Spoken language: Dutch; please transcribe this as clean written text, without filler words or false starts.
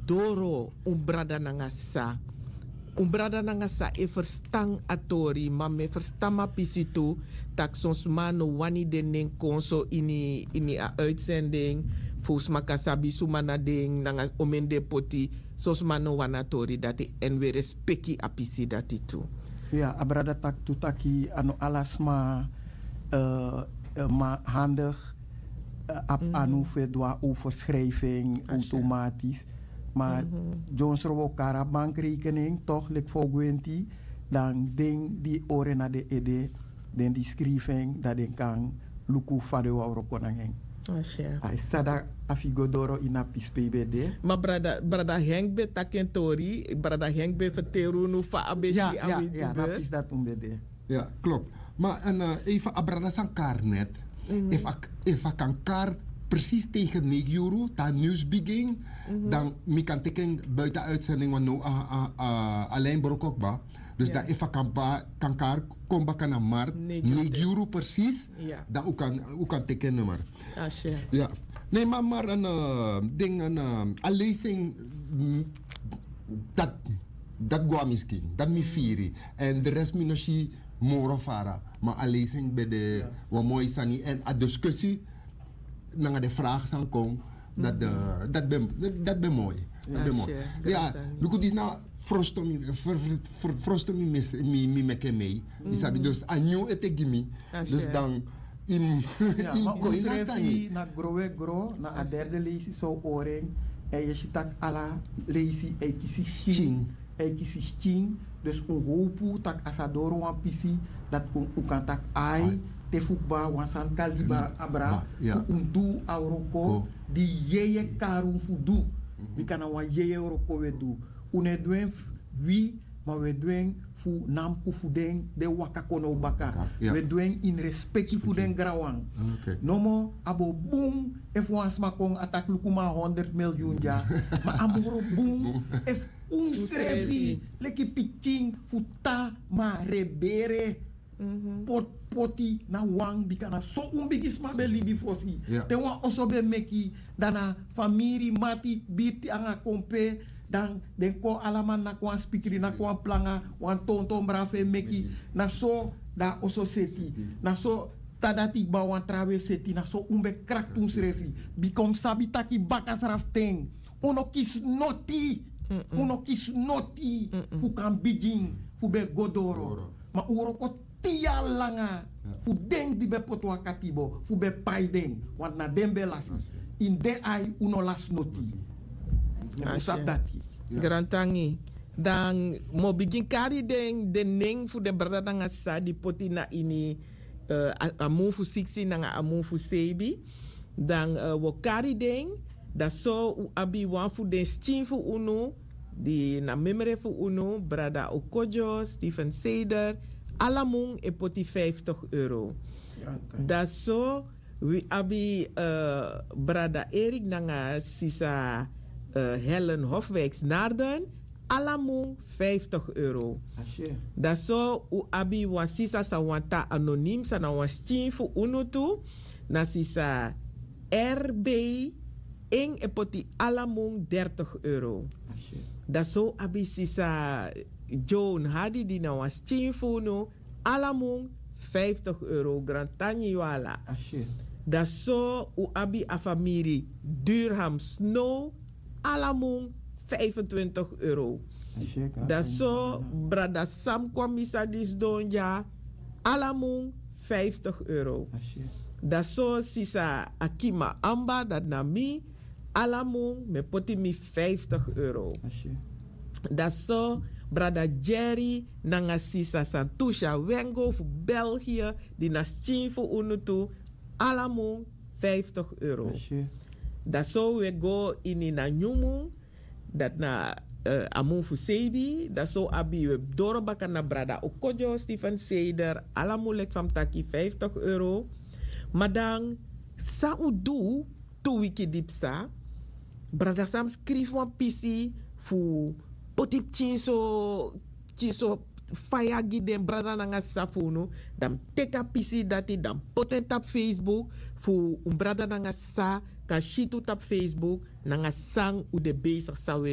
doro umbrada nangasa. Umbrada nangasa e verstang atori, maar me verstama pisitu tak soms mano wani den konso ini a uitzending fus makasabi sumana ding nanga omende poti soms mano wanatori dati en we respecti a pisi dati tu. Ja, abrada tak tutaki ano alasma ma handig anu vedwa overschrijving automatisch. Maar Jones Robo Kara bankrekening toch lik volgwenti dan ding die oren na de ede den die schrijving dat den kan luku fade wa rokonangeng. Ai sada afigodoro ina PBD. Maar brada Henk be takentori, brada Henk be verteru nu fa abeshi ja, dat is dat umbede. Ja, klopt. Maar even abrada san karnet. If ik kan kaart precies tegen 9 euro, dan nieuwsbegin, dan kan teken buiten uitzending, want nu alleen brokokba. Dus dan if ik kan kaart kom bakken naar markt, 9 euro precies, dan ook kan teken nummer. Ja. Nee, maar een ding, een lezing, dat gwa misschien, dat mi firi. En de rest mi moro fara. Maar alleen zijn bij de wat mooi sani en a discussie naar de vraag zijn komen dat ben mooi. Ja, look is nou frosto mi meke mee. Isabi dus a new etegimi. Dus dan im go in na gro na a derde leesi so oren en je ziet ala leesi e kisi sting. Dus een hoop tak asadoro wan pisi dat kan tak ai te fukba wan san kaliba abra undu auroko di yeye karu fudu we kan wan yeye euroko we du une dwen wi maar we dwen fu nam ku fuden de waka kono baka we dwen in respect fuden grawang nomo abo boom if wan smakong atak lukuma 100 miljoen ja maar amoro boom if unserevi leki pitching futa ma rebere poti na wang bikana so umbigis ma be libi fosi te wan osobe meki dana famiri mati biti anga kompe dan den ko alaman na ko spikiri na ko planga wan tonton brave meki na so da oso seti na so tadati ba wan trawe seti na so umbe krak unserevi bikom sabitaki bakasrafteng ono kis noti uno kis noti fu kan bijing fu be godoro ma uroko tia langa fu deng di be potwa katibo fu be paideng want na dembe las in de ai uno las noti dati grantangi dan mo begin kari den ning fu de brada nga sa di poti na ini amu fu 16 nga amu fu sebi dan wo kari deng da so abi wan fu den stin fu uno di na memere fu uno brada Okojo, Stephen Seder, alamung e poti €50. Da so we abi brada Erik nanga sisa Helen Hofwijks Naarden, alamung €50. Da so u abi wan sisa sa wanta anoniem sa na wan stin fu uno tu na sisa RB ing e poti alamung €30. Da so abi sisa Joan Hadi di na was chinfuno alamung €50 grantani wala. Da so u abi a famiri Durham Snow alamung €25. Da so brada Sam kwamisa dis donja alamung €50. Da so sisa Akima Amba dat na mi alamung me poti mi €50. Da so brada Jerry nanga sisa Santusha Wengo voor België die na Chin voor unutu alamung €50. Da so we go in na nyumu dat na amun fu sebi da so abi we dorobaka na brada Okojo Stephen Seder alamulek van taki €50. Madang sa udu tu wiki dipsa brada Sam skrif wan pisi fu potip chinso fayagi den brada nanga safunu dan teka pisi dati dan poten tap Facebook fu brada nanga sa ka shitu tap Facebook nanga sang u de bezig sa